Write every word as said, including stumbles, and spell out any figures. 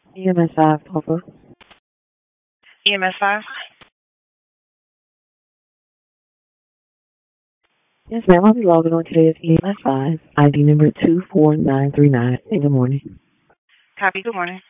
E M S five, Papa. E M S five? Yes, ma'am. I'll be logging on today as E M S five, I D number two four nine three nine. And good morning. Copy. Good morning.